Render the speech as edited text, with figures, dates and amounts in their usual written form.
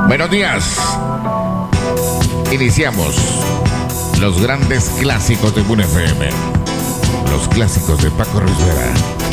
Buenos días. Iniciamos los grandes clásicos de Boom FM. Los clásicos de Paco Rivera.